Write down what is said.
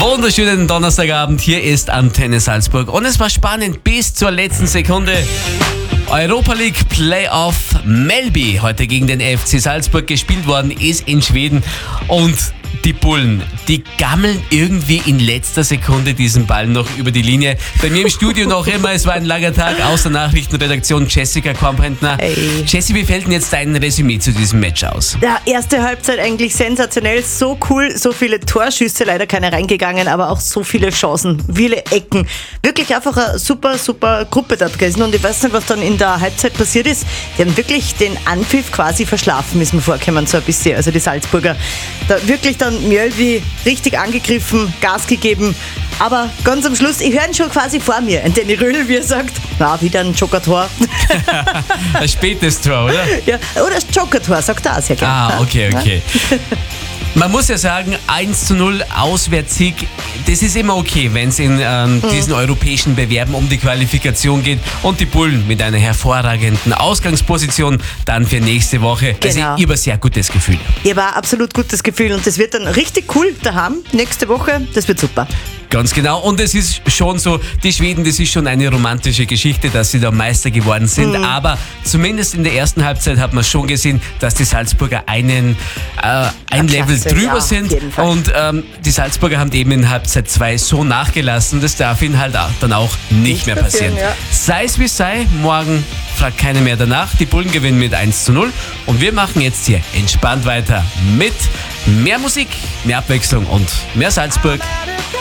Wunderschönen Donnerstagabend, hier ist Antenne Salzburg und es war spannend bis zur letzten Sekunde. Europa League Playoff Melby heute gegen den FC Salzburg gespielt worden ist in Schweden und die Bullen, die gammeln irgendwie in letzter Sekunde diesen Ball noch über die Linie. Bei mir im Studio noch immer, es war ein langer Tag, aus der Nachrichtenredaktion Jessica Kornbrentner. Hey. Jessie, wie fällt denn jetzt dein Resümee zu diesem Match aus? Ja, erste Halbzeit eigentlich sensationell, so cool, so viele Torschüsse, leider keine reingegangen, aber auch so viele Chancen, viele Ecken. Wirklich einfach eine super Gruppe dort gewesen und ich weiß nicht, was dann in der Halbzeit passiert ist. Die haben wirklich den Anpfiff quasi verschlafen, ist mir vorgekommen, so ein bisschen, also die Salzburger. Da wirklich dann Mjölby richtig angegriffen, Gas gegeben, aber ganz am Schluss, ich höre ihn schon quasi vor mir, ein Danny Röhl, wie er sagt, na, wieder ein Joker-Tor. Ein spätes Tor, oder? Ja, oder das Joker-Tor, sagt er auch sehr gerne. Okay. Man muss ja sagen, 1:0 Auswärtssieg, das ist immer okay, wenn es in diesen europäischen Bewerben um die Qualifikation geht und die Bullen mit einer hervorragenden Ausgangsposition dann für nächste Woche. Genau. Also ich habe ein sehr gutes Gefühl. Ich habe ein absolut gutes Gefühl und das wird dann richtig cool daheim nächste Woche, das wird super. Ganz genau. Und es ist schon so, die Schweden, das ist schon eine romantische Geschichte, dass sie da Meister geworden sind. Aber zumindest in der ersten Halbzeit hat man schon gesehen, dass die Salzburger ein Level Klasse, drüber ja, sind. auf jeden Fall. Und die Salzburger haben eben in Halbzeit 2 so nachgelassen, das darf ihnen halt dann auch nicht mehr passieren. Ja. Sei es wie sei, morgen fragt keiner mehr danach. Die Bullen gewinnen mit 1:0 und wir machen jetzt hier entspannt weiter mit mehr Musik, mehr Abwechslung und mehr Salzburg.